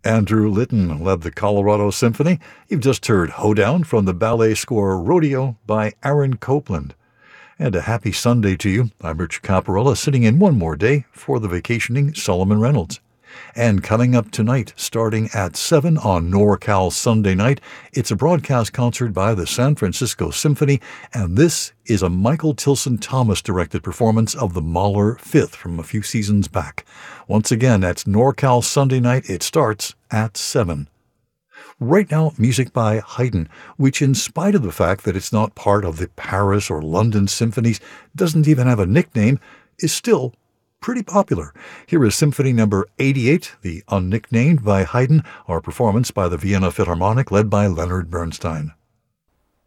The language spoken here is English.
Andrew Litton led the Colorado Symphony. You've just heard Hoedown from the ballet score Rodeo by Aaron Copland. And a happy Sunday to you. I'm Rich Caparella, sitting in one more day for the vacationing Solomon Reynolds. And coming up tonight, starting at 7 on NorCal Sunday night, it's a broadcast concert by the San Francisco Symphony, and this is a Michael Tilson Thomas directed performance of the Mahler Fifth from a few seasons back. Once again, that's NorCal Sunday night. It starts at 7. Right now, music by Haydn, which in spite of the fact that it's not part of the Paris or London symphonies, doesn't even have a nickname, is still pretty popular. Here is Symphony number 88, the unnicknamed by Haydn, our performance by the Vienna Philharmonic led by Leonard Bernstein.